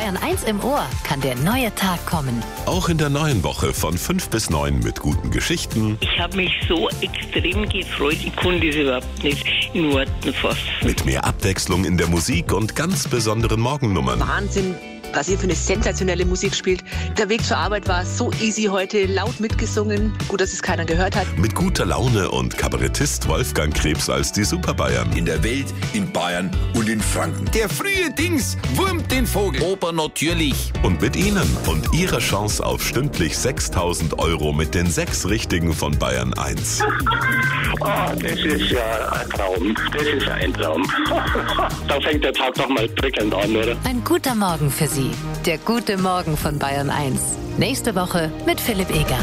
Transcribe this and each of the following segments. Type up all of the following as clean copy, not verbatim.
Bayern 1 im Ohr kann der neue Tag kommen. Auch in der neuen Woche von 5 bis 9 mit guten Geschichten. Ich habe mich so extrem gefreut, ich konnte es überhaupt nicht in Worten fassen. Mit mehr Abwechslung in der Musik und ganz besonderen Morgennummern. Wahnsinn, was ihr für eine sensationelle Musik spielt. Der Weg zur Arbeit war so easy heute, laut mitgesungen. Gut, dass es keiner gehört hat. Mit guter Laune und Kabarettist Wolfgang Krebs als die Superbayern. In der Welt, in Bayern und in Franken. Der frühe Dings wurmt den Vogel. Oper natürlich. Und mit Ihnen und Ihrer Chance auf stündlich 6.000 € mit den 6 Richtigen von Bayern 1. Das ist ja ein Traum. Das ist ein Traum. Da fängt der Tag doch mal prickelnd an, oder? Ein guter Morgen für Sie. Der gute Morgen von Bayern 1. Nächste Woche mit Philipp Eger.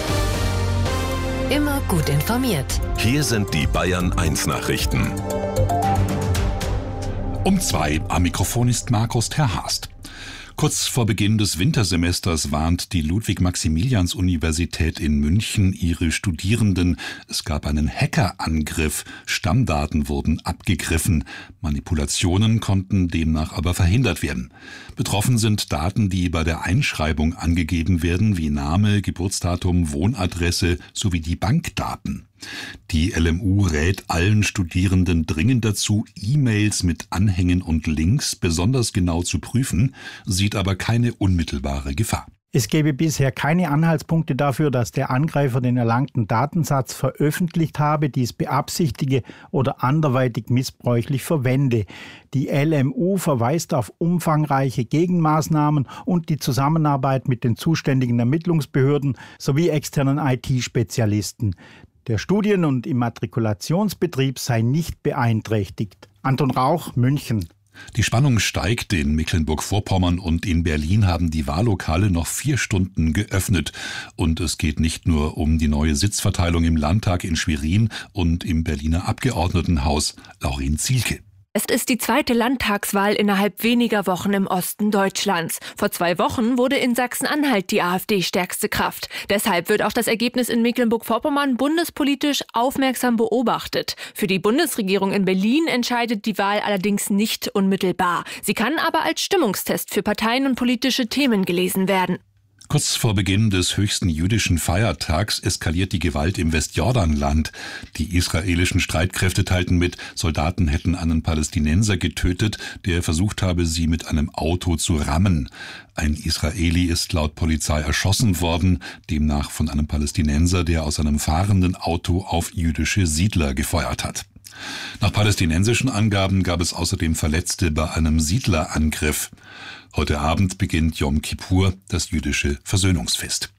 Immer gut informiert. Hier sind die Bayern 1 Nachrichten. Um 2 am Mikrofon ist Markus Terhast. Kurz vor Beginn des Wintersemesters warnt die Ludwig-Maximilians-Universität in München ihre Studierenden. Es gab einen Hackerangriff. Stammdaten wurden abgegriffen. Manipulationen konnten demnach aber verhindert werden. Betroffen sind Daten, die bei der Einschreibung angegeben werden, wie Name, Geburtsdatum, Wohnadresse sowie die Bankdaten. Die LMU rät allen Studierenden dringend dazu, E-Mails mit Anhängen und Links besonders genau zu prüfen, sieht aber keine unmittelbare Gefahr. Es gäbe bisher keine Anhaltspunkte dafür, dass der Angreifer den erlangten Datensatz veröffentlicht habe, dies beabsichtige oder anderweitig missbräuchlich verwende. Die LMU verweist auf umfangreiche Gegenmaßnahmen und die Zusammenarbeit mit den zuständigen Ermittlungsbehörden sowie externen IT-Spezialisten. Der Studien- und Immatrikulationsbetrieb sei nicht beeinträchtigt. Anton Rauch, München. Die Spannung steigt. In Mecklenburg-Vorpommern und in Berlin haben die Wahllokale noch 4 Stunden geöffnet. Und es geht nicht nur um die neue Sitzverteilung im Landtag in Schwerin und im Berliner Abgeordnetenhaus. Laurin Zielke. Es ist die zweite Landtagswahl innerhalb weniger Wochen im Osten Deutschlands. Vor 2 Wochen wurde in Sachsen-Anhalt die AfD stärkste Kraft. Deshalb wird auch das Ergebnis in Mecklenburg-Vorpommern bundespolitisch aufmerksam beobachtet. Für die Bundesregierung in Berlin entscheidet die Wahl allerdings nicht unmittelbar. Sie kann aber als Stimmungstest für Parteien und politische Themen gelesen werden. Kurz vor Beginn des höchsten jüdischen Feiertags eskaliert die Gewalt im Westjordanland. Die israelischen Streitkräfte teilten mit, Soldaten hätten einen Palästinenser getötet, der versucht habe, sie mit einem Auto zu rammen. Ein Israeli ist laut Polizei erschossen worden, demnach von einem Palästinenser, der aus einem fahrenden Auto auf jüdische Siedler gefeuert hat. Nach palästinensischen Angaben gab es außerdem Verletzte bei einem Siedlerangriff. Heute Abend beginnt Yom Kippur, das jüdische Versöhnungsfest.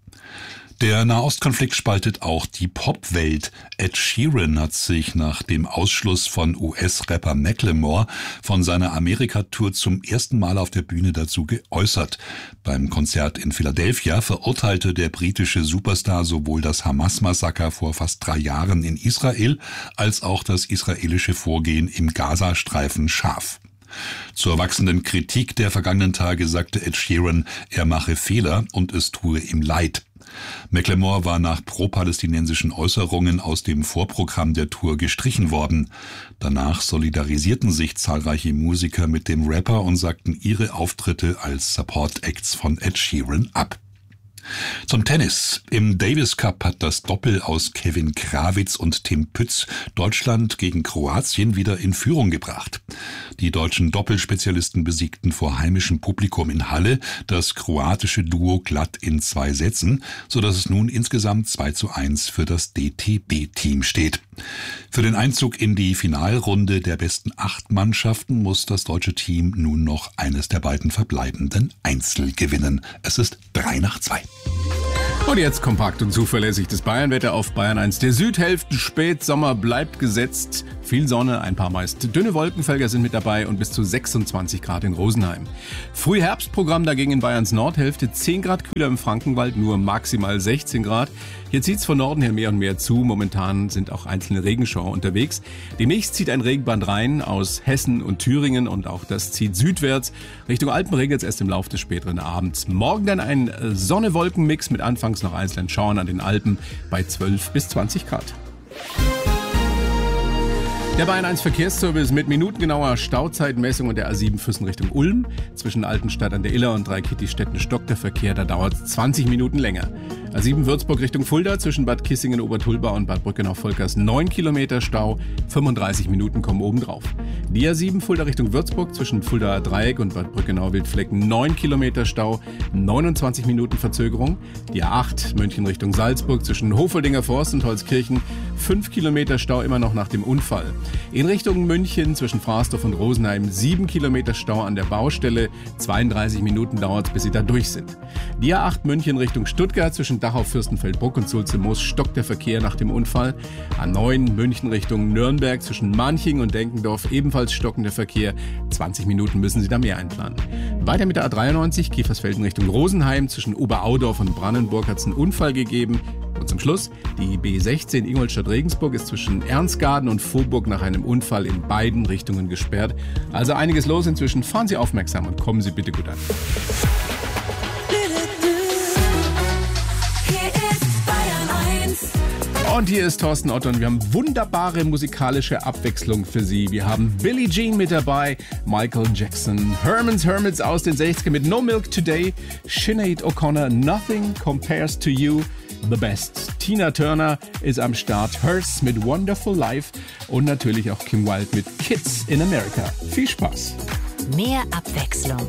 Der Nahostkonflikt spaltet auch die Popwelt. Ed Sheeran hat sich nach dem Ausschluss von US-Rapper Macklemore von seiner Amerika-Tour zum ersten Mal auf der Bühne dazu geäußert. Beim Konzert in Philadelphia verurteilte der britische Superstar sowohl das Hamas-Massaker vor fast 3 Jahren in Israel als auch das israelische Vorgehen im Gazastreifen scharf. Zur wachsenden Kritik der vergangenen Tage sagte Ed Sheeran, er mache Fehler und es tue ihm leid. Macklemore war nach pro-palästinensischen Äußerungen aus dem Vorprogramm der Tour gestrichen worden. Danach solidarisierten sich zahlreiche Musiker mit dem Rapper und sagten ihre Auftritte als Support-Acts von Ed Sheeran ab. Zum Tennis. Im Davis Cup hat das Doppel aus Kevin Krawitz und Tim Pütz Deutschland gegen Kroatien wieder in Führung gebracht. Die deutschen Doppelspezialisten besiegten vor heimischem Publikum in Halle das kroatische Duo glatt in 2 Sätzen, sodass es nun insgesamt 2:1 für das DTB-Team steht. Für den Einzug in die Finalrunde der besten 8 Mannschaften muss das deutsche Team nun noch eines der beiden verbleibenden Einzel gewinnen. Es ist 3:2. Und jetzt kompakt und zuverlässig das Bayernwetter auf Bayern 1. Der Südhälfte Spätsommer bleibt gesetzt. Viel Sonne, ein paar meist dünne Wolkenfelder sind mit dabei und bis zu 26 Grad in Rosenheim. Frühherbstprogramm dagegen in Bayerns Nordhälfte. 10 Grad kühler im Frankenwald, nur maximal 16 Grad. Hier zieht es von Norden her mehr und mehr zu. Momentan sind auch einzelne Regenschauer unterwegs. Demnächst zieht ein Regenband rein aus Hessen und Thüringen und auch das zieht südwärts. Richtung Alpen regnet es erst im Laufe des späteren Abends. Morgen dann ein Sonne-Wolken-Mix mit anfangs noch einzelnen Schauern an den Alpen bei 12 bis 20 Grad. Der Bayern 1 Verkehrsservice mit minutengenauer Stauzeitmessung und der A7 Füssen Richtung Ulm. Zwischen Altenstadt an der Iller und Dreikitti-Stetten stockt der Verkehr, da dauert es 20 Minuten länger. A7 Würzburg Richtung Fulda zwischen Bad Kissingen, Obertulba und Bad Brückenau-Volkers 9 Kilometer Stau, 35 Minuten kommen obendrauf. Die A7 Fulda Richtung Würzburg zwischen Fuldaer Dreieck und Bad Brückenau-Wildflecken 9 Kilometer Stau, 29 Minuten Verzögerung. Die A8 München Richtung Salzburg zwischen Hofoldinger Forst und Holzkirchen 5 Kilometer Stau immer noch nach dem Unfall. In Richtung München zwischen Frasdorf und Rosenheim 7 Kilometer Stau an der Baustelle. 32 Minuten dauert es, bis sie da durch sind. Die A8 München Richtung Stuttgart zwischen Dachau, Fürstenfeldbruck und Sulze-Moos stockt der Verkehr nach dem Unfall. A9 München Richtung Nürnberg zwischen Manching und Denkendorf ebenfalls stockender Verkehr. 20 Minuten müssen Sie da mehr einplanen. Weiter mit der A93 Kiefersfelden Richtung Rosenheim zwischen Oberaudorf und Brandenburg hat es einen Unfall gegeben. Und zum Schluss, die B16 Ingolstadt-Regensburg ist zwischen Ernstgarten und Vorburg nach einem Unfall in beiden Richtungen gesperrt. Also einiges los inzwischen. Fahren Sie aufmerksam und kommen Sie bitte gut an. Und hier ist Thorsten Otto und wir haben wunderbare musikalische Abwechslung für Sie. Wir haben Billie Jean mit dabei, Michael Jackson, Herman's Hermits aus den 60ern mit No Milk Today, Sinead O'Connor, Nothing Compares to You, The Best. Tina Turner ist am Start, Hearst mit Wonderful Life und natürlich auch Kim Wilde mit Kids in America. Viel Spaß! Mehr Abwechslung